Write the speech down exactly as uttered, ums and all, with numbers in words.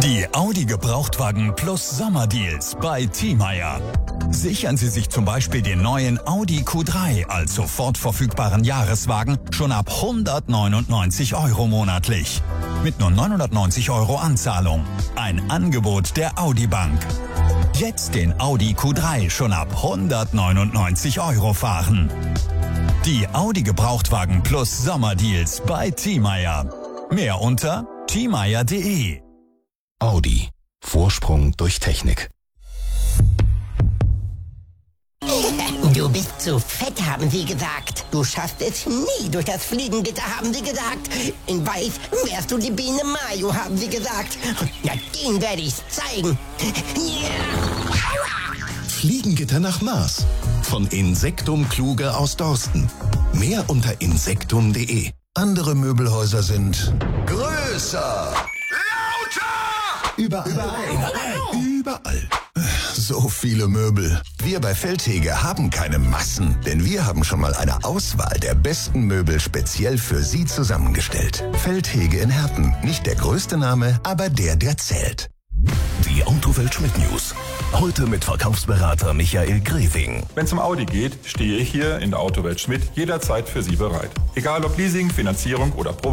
Die Audi Gebrauchtwagen Plus Sommerdeals bei Thiemeyer. Sichern Sie sich zum Beispiel den neuen Audi Q drei als sofort verfügbaren Jahreswagen schon ab hundertneunundneunzig Euro monatlich. Mit nur neunhundertneunzig Euro Anzahlung. Ein Angebot der Audi Bank. Jetzt den Audi Q drei schon ab hundertneunundneunzig Euro fahren. Die Audi Gebrauchtwagen Plus Sommerdeals bei Thiemeyer. Mehr unter thiemeyer punkt de. Audi. Vorsprung durch Technik. Du bist zu fett, haben sie gesagt. Du schaffst es nie durch das Fliegengitter, haben sie gesagt. In Weiß wärst du die Biene Mayo, haben sie gesagt. Na, den werde ich's zeigen. Ja. Fliegengitter nach Maß. Von Insektum Kluge aus Dorsten. Mehr unter insektum punkt de. Andere Möbelhäuser sind größer, lauter, Überall. überall, überall. So viele Möbel. Wir bei Feldhege haben keine Massen, denn wir haben schon mal eine Auswahl der besten Möbel speziell für Sie zusammengestellt. Feldhege in Herten. Nicht der größte Name, aber der, der zählt. Die Autowelt Schmidt News. Heute mit Verkaufsberater Michael Greving. Wenn es um Audi geht, stehe ich hier in der Autowelt Schmidt jederzeit für Sie bereit. Egal ob Leasing, Finanzierung oder Pro